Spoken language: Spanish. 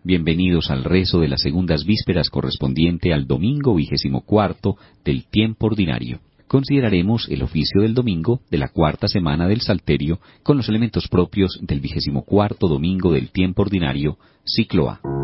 Bienvenidos al rezo de las segundas vísperas correspondiente al domingo 24 del tiempo ordinario. Consideraremos el oficio del domingo de la cuarta semana del Salterio con los elementos propios del 24 domingo del tiempo ordinario, ciclo A.